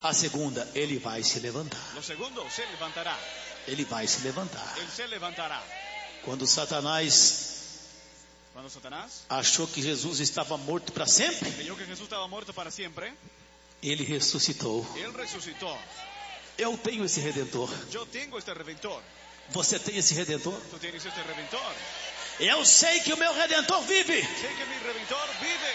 A segunda, ele vai se levantar. Lo segundo, se levantará. Ele vai se levantar. Él se levantará. Quando Satanás Cuando Satanás achou que Jesus estava morto para sempre, creyó que Jesús estaba muerto para siempre, ele ressuscitou. Él resucitó. Eu tenho esse Redentor. Yo tengo este Redentor. Você tem esse Redentor? Tú tienes este Redentor. Eu sei que o meu Redentor vive. Sé que mi Redentor vive.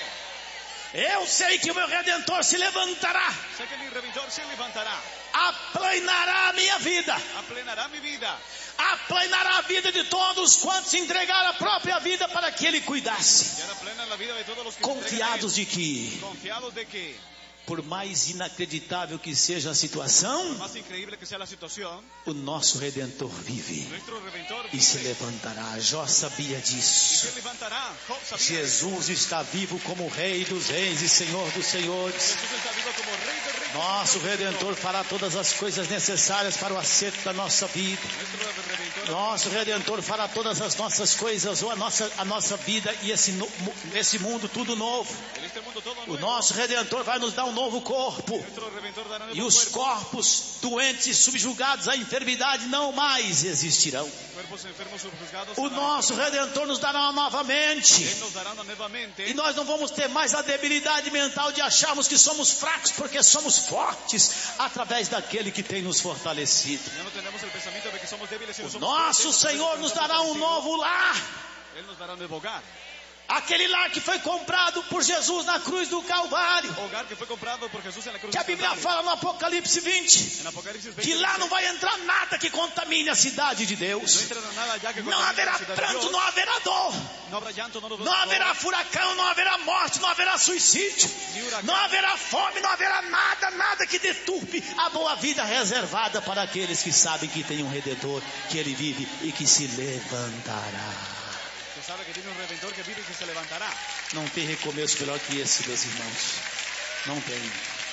Eu sei que o meu Redentor se levantará. Sé que mi Redentor se levantará. Aplanará a minha vida. Aplenará mi vida. Aplanará a vida de todos quantos entregaram a própria vida para que ele cuidasse. Y hará plena la vida de todos los que Confiados de entregan que, a él. Confiados de que, por mais inacreditável que seja a situação, más increíble que sea la situación, o nosso Redentor vive nuestro Redentor e se vive. levantará. Jó sabia Y disso. se levantará. Job sabía. Jesus está vivo como Rei dos Reis e Senhor dos Senhores. Jesús está vivo como Rey de Reyes. Nosso Redentor fará todas as coisas necessárias para o acerto da nossa vida. Nuestro Redentor. Nosso Redentor fará todas as nossas coisas, ou a nossa vida e esse mundo tudo novo. En este mundo todo O nuevo. nosso Redentor vai nos dar um novo corpo. Nuestro Redentor dará E nuevo os cuerpo. corpos doentes, subjugados à enfermidade, não mais existirão. Cuerpos enfermos subjuzgados. O nosso Redentor nos dará novamente. Él nos dará nuevamente. E nós não vamos ter mais a debilidade mental de acharmos que somos fracos, porque somos fortes através daquele que tem nos fortalecido. Ya no tenemos el pensamiento de que somos débiles y no somos Nosso fuertes, Senhor nos dará um novo lar. Él nos dará un nuevo hogar. Aquele lar que foi comprado por Jesus na cruz do Calvário. Hogar que fue comprado por Jesús en la cruz Que a del Bíblia Calvario. fala no Apocalipse 20. En Apocalipsis 20 Que lá dice, não vai entrar nada que contamine a cidade de no Deus. entrará nada ya que Não contamine haverá la ciudad de pranto, Dios. não haverá dor. No habrá llanto, no Não haverá furacão, não haverá morte, não haverá suicídio. Não haverá fome, não haverá nada que deturpe a boa vida reservada para aqueles que sabem que tem um Redentor, que ele vive e que se levantará. Que sabe que tiene un Redentor que vive y que se levantará. Não tem recomeço melhor que esse, meus irmãos. Não tem.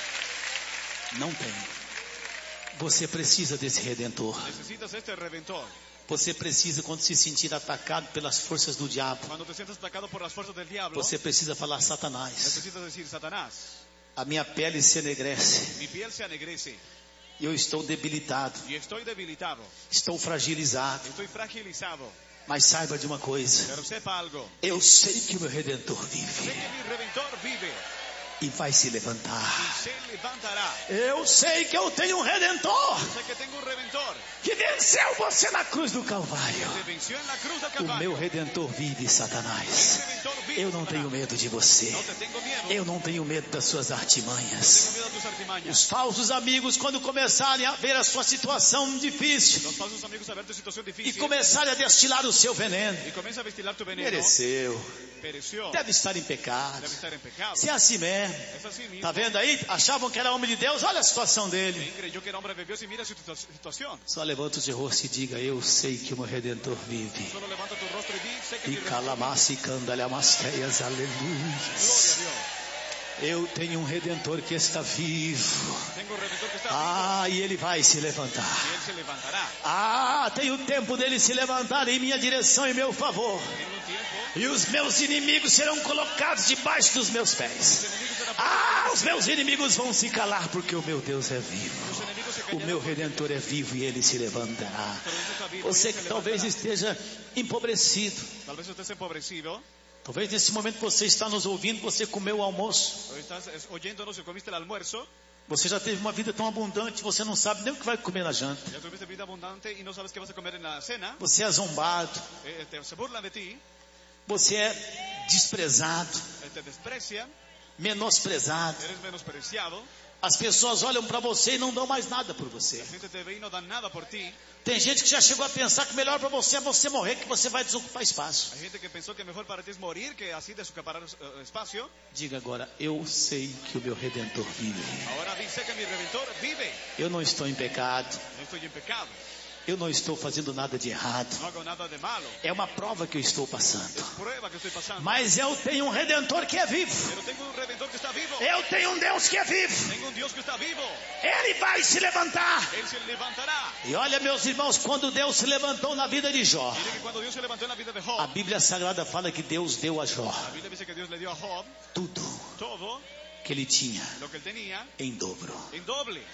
Não tem. Você precisa desse Redentor. Necesitas este Redentor. Você precisa, quando se sentir atacado pelas forças do diabo, Cuando te sientas atacado por las fuerzas del diablo, você precisa falar: Satanás, necesitas decir, Satanás, a minha pele se enegrece. mi piel se anegrece Eu estou debilitado. y estoy debilitado, Estou fragilizado. estoy fragilizado. Mas saiba de uma coisa: Pero sepa algo, eu sei que o meu Redentor sé vive que mi Redentor vive e vai se levantar. y se levantará. Eu sei que eu tenho um Redentor Sé que tengo un Redentor que venceu você na cruz do Calvário. que venció en la cruz del O Calvario. meu Redentor vive, Satanás. Mi Redentor vive, Eu não Satanás. tenho medo de você. No te tengo miedo. Eu não tenho medo das suas Tengo artimanhas. miedo a tus artimañas. Os falsos amigos, quando começarem a ver a sua situação difícil Los falsos amigos a ver tu situación e difícil começarem a destilar o seu veneno, y comienza a destilar tu veneno, mereceu. pereció, Deve estar em pecado. debe estar en pecado. Se é assim mesmo. Es así mismo. Tá vendo aí? Achavam que era homem de Deus. Olha a situação dele. Quem creyó que era hombre de Dios y mira su situación. Só levanta o seu rosto e diga: eu sei que o meu Redentor vive. Solo levanta tu rostro y di, sé que E mi Redentor vive. calamasse candalhamasteias, aleluia. Gloria a Dios. Eu tenho um Redentor que está vivo. Tengo un Redentor que está Ah, e ele vai se vivo levantar. y él se levantará. Ah, tem o tempo dele se levantar em minha direção e meu favor. Tengo un tiempo. E os meus inimigos serão colocados debaixo dos meus pés. Los enemigos serán Ah, os meus inimigos vão se calar porque o meu Deus é vivo. Los enemigos se O callarán meu porque Redentor é vivo e ele se levantará. nuestro Dios está vivo y Você él se que talvez levantará. esteja empobrecido. Tal vez estés empobrecido. Talvez nesse momento você está nos ouvindo, você comeu o almoço. O estás oyéndonos y comiste el almuerzo. Você já teve uma vida tão abundante, você não sabe nem o que vai comer na janta. Ya tuviste vida abundante y no sabes qué vas a comer en la cena. Você é zombado, Se burlan de ti. você é desprezado, Te desprecian. menosprezado. Eres menospreciado. As pessoas olham para você e não dão mais nada por você. La gente te ve y no dan nada por ti. Tem gente que já chegou a pensar que melhor para você é você morrer, que você vai desocupar espaço. Hay gente que pensó que mejor para ti es morir que así desacaparar espacio. Diga agora: eu sei que o meu Redentor vive. Ahora dice que mi Redentor vive. Eu não estou em pecado. No estoy en pecado. Eu não estou fazendo nada de errado. No hago nada de malo. É uma prova que eu estou passando. Es prueba que estoy pasando. Mas eu tenho um Redentor que é vivo. Pero tengo un Redentor que está vivo. Eu tenho um Deus que é vivo. Tengo un Dios que está vivo. Ele vai se levantar. Él se levantará. E olha, meus irmãos, quando Deus se levantou na vida de Jó, Mire que cuando Dios se levantó en la vida de a Job, Bíblia Sagrada fala que Deus deu a Jó la Biblia dice que Dios le dio a Job tudo. todo. que ele tinha lo que él tenía em dobro. en doble.